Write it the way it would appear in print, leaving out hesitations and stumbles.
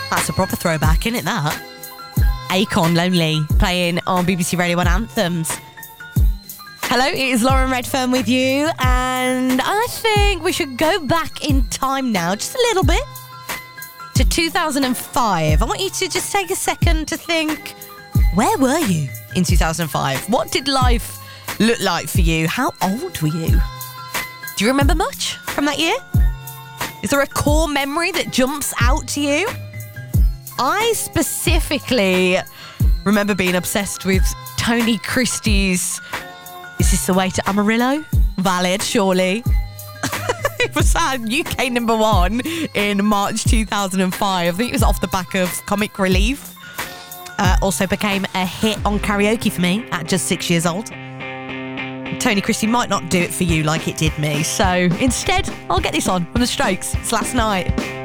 That's a proper throwback, isn't it, that? Akon, Lonely, playing on BBC Radio 1 Anthems. Hello, it is Lauren Redfern with you, and I think we should go back in time now, just a little bit, to 2005. I want you to just take a second to think, where were you in 2005? What did life look like for you? How old were you? Do you remember much from that year? Is there a core memory that jumps out to you? I specifically remember being obsessed with Tony Christie's Is This the Way to Amarillo? Valid, surely. It was UK number 1 in March 2005. I think it was off the back of Comic Relief. Also became a hit on karaoke for me at just 6 years old. Tony Christie might not do it for you like it did me. So instead, I'll get this on from The Strokes. It's Last Night.